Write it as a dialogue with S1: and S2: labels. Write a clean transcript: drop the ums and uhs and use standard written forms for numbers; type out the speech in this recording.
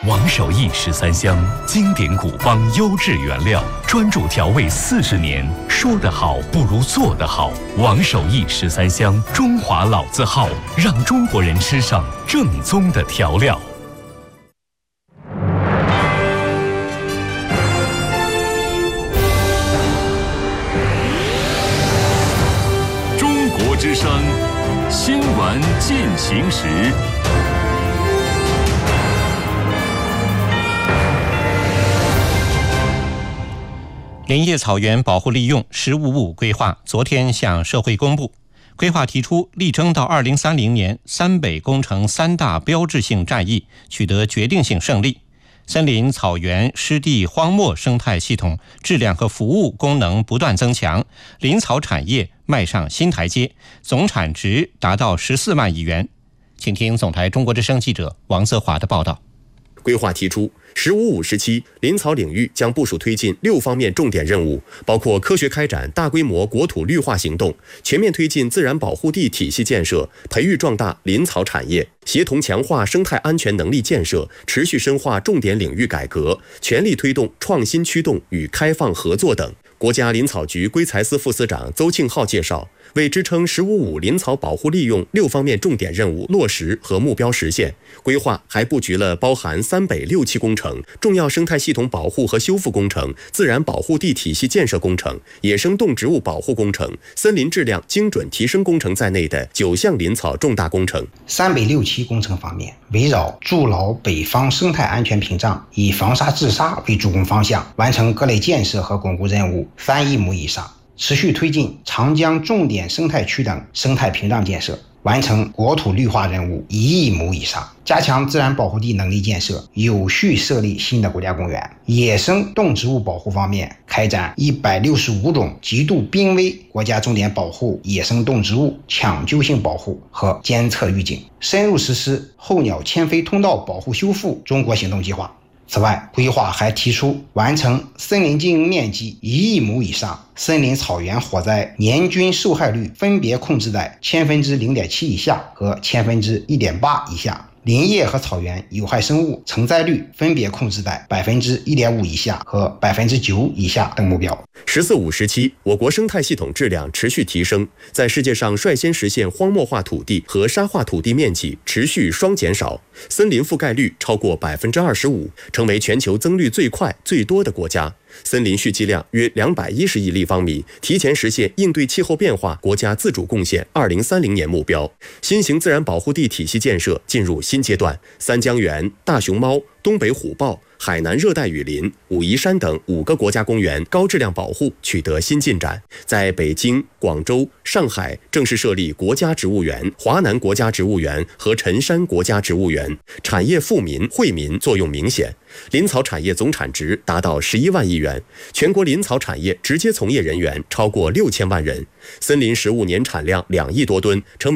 S1: 王守义13香，经典古方优质原料，专注调味40年。说得好不如做得好。王守义13香，中华老字号，让中国人吃上正宗的调料。
S2: 中国之声，新闻进行时。
S3: 林业草原保护利用“十五五”规划昨天向社会公布。规划提出，力争到2030年三北工程3大标志性战役取得决定性胜利，森林、草原、湿地、荒漠生态系统质量和服务功能不断增强，林草产业迈上新台阶，总产值达到14万亿元。请听总台中国之声记者王泽华的报道。
S4: 规划提出，“15-5”时期，林草领域将部署推进6方面重点任务，包括科学开展大规模国土绿化行动，全面推进自然保护地体系建设，培育壮大林草产业，协同强化生态安全能力建设，持续深化重点领域改革，全力推动创新驱动与开放合作等。国家林草局规材司副司长邹庆浩介绍，为支撑“15-5”林草保护利用6方面重点任务落实和目标实现，规划还布局了包含三北6期工程、重要生态系统保护和修复工程、自然保护地体系建设工程、野生动植物保护工程、森林质量精准提升工程在内的9项林草重大工程。
S5: 三北6期工程方面，围绕筑牢北方生态安全屏障，以防沙治沙为主攻方向，完成各类建设和巩固任务3亿亩以上，持续推进长江重点生态区等生态屏障建设，完成国土绿化任务1亿亩以上，加强自然保护地能力建设，有序设立新的国家公园。野生动植物保护方面，开展165种极度濒危国家重点保护野生动植物抢救性保护和监测预警，深入实施候鸟迁飞通道保护修复中国行动计划。此外，规划还提出完成森林经营面积1亿亩以上，森林草原火灾年均受害率分别控制在0.7%以下和1.8%以下，林业和草原有害生物承载率分别控制在1.5%以下和9%以下等目标。
S4: “14-5”时期，我国生态系统质量持续提升，在世界上率先实现荒漠化土地和沙化土地面积持续双减少，森林覆盖率超过25%，成为全球增率最快最多的国家。森林蓄积量约210亿立方米，提前实现应对气候变化国家自主贡献2030年目标。新型自然保护地体系建设进入新阶段，三江源、大熊猫、东北虎豹、海南热带雨林、武夷山等5个国家公园高质量保护取得新进展。在北京、广州、上海正式设立国家植物园、华南国家植物园和辰山国家植物园，产业富民惠民作用明显。林草产业总产值达到11万亿元，全国林草产业直接从业人员超过6000万人，森林实物年产量2亿多吨，成为